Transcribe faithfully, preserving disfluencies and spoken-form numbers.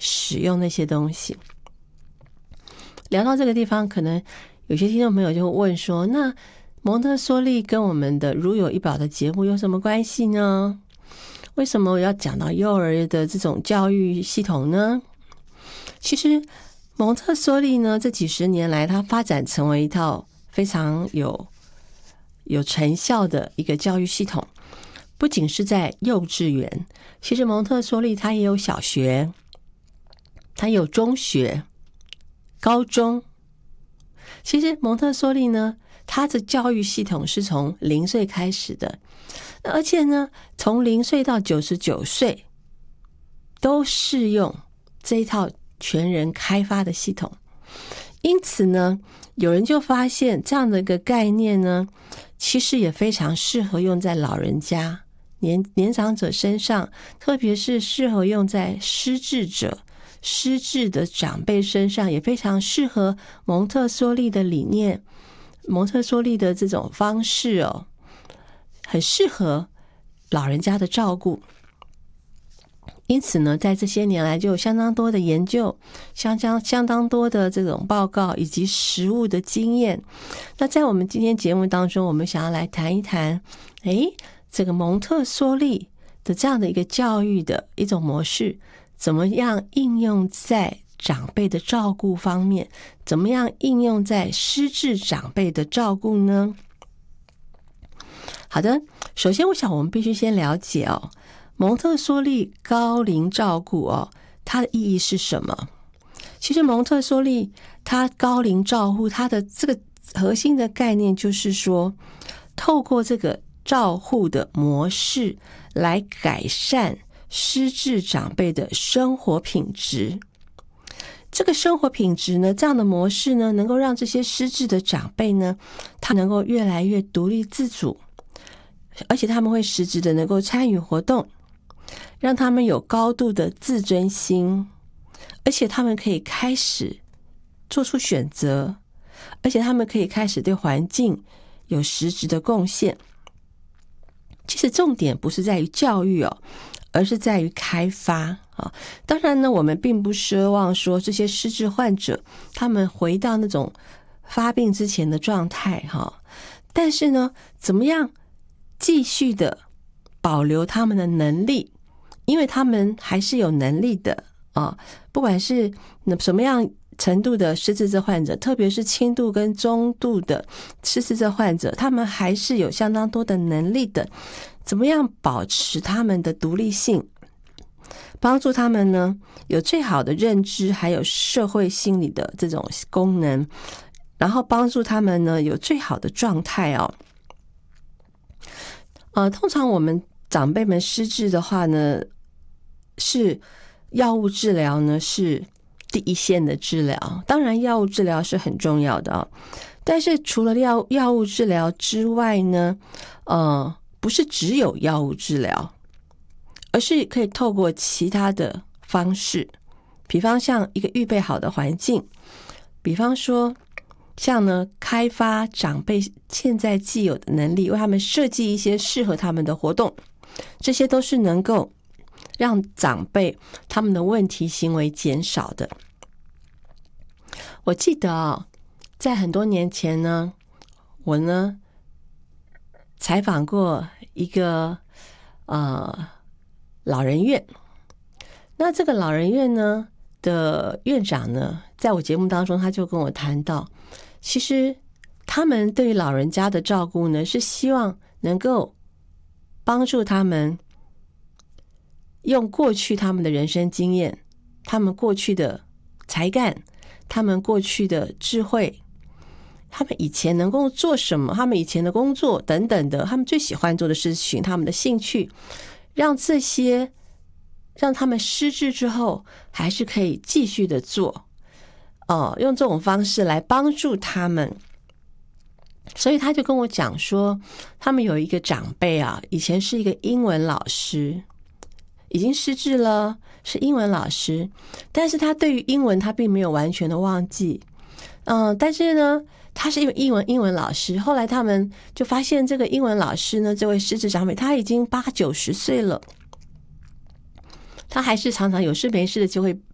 使用那些东西。聊到这个地方，可能有些听众朋友就会问说，那蒙特梭利跟我们的如有一宝的节目有什么关系呢？为什么我要讲到幼儿的这种教育系统呢？其实蒙特梭利呢，这几十年来它发展成为一套非常有有成效的一个教育系统。不仅是在幼稚园，其实蒙特梭利它也有小学，它有中学、高中。其实蒙特梭利呢，它的教育系统是从零岁开始的，而且呢，从零岁到九十九岁都适用这一套全人开发的系统。因此呢，有人就发现这样的一个概念呢，其实也非常适合用在老人家、年年长者身上，特别是适合用在失智者、失智的长辈身上，也非常适合蒙特梭利的理念、蒙特梭利的这种方式哦，很适合老人家的照顾。因此呢，在这些年来就有相当多的研究，相当相当多的这种报告以及实务的经验。那在我们今天节目当中，我们想要来谈一谈，诶，这个蒙特梭利的这样的一个教育的一种模式，怎么样应用在长辈的照顾方面，怎么样应用在失智长辈的照顾呢？好的，首先我想我们必须先了解哦，蒙特梭利高龄照顾哦，它的意义是什么？其实蒙特梭利它高龄照护，它的这个核心的概念就是说，透过这个照护的模式来改善失智长辈的生活品质。这个生活品质呢，这样的模式呢，能够让这些失智的长辈呢，他能够越来越独立自主，而且他们会实质的能够参与活动，让他们有高度的自尊心，而且他们可以开始做出选择，而且他们可以开始对环境有实质的贡献。其实重点不是在于教育哦，而是在于开发啊。当然呢，我们并不奢望说这些失智患者他们回到那种发病之前的状态哈，但是呢，怎么样继续的保留他们的能力，因为他们还是有能力的啊。不管是什么样程度的失智症患者，特别是轻度跟中度的失智症患者，他们还是有相当多的能力的。怎么样保持他们的独立性，帮助他们呢有最好的认知，还有社会心理的这种功能，然后帮助他们呢有最好的状态哦。呃，通常我们长辈们失智的话呢，是药物治疗呢是第一线的治疗。当然药物治疗是很重要的哦，但是除了药药物治疗之外呢，呃，不是只有药物治疗，而是可以透过其他的方式，比方像一个预备好的环境，比方说像呢开发长辈现在既有的能力，为他们设计一些适合他们的活动，这些都是能够让长辈他们的问题行为减少的。我记得哦，在很多年前呢，我呢采访过一个呃老人院。那这个老人院呢的院长呢，在我节目当中他就跟我谈到，其实他们对于老人家的照顾呢，是希望能够帮助他们用过去他们的人生经验，他们过去的才干，他们过去的智慧，他们以前能够做什么，他们以前的工作等等的，他们最喜欢做的事情，他们的兴趣，让这些让他们失智之后还是可以继续的做哦，用这种方式来帮助他们。所以他就跟我讲说，他们有一个长辈啊，以前是一个英文老师，已经失智了，是英文老师，但是他对于英文他并没有完全的忘记。嗯，但是呢，他是因为英文英文老师，后来他们就发现这个英文老师呢，这位失智长辈他已经八九十岁了，他还是常常有事没事的就会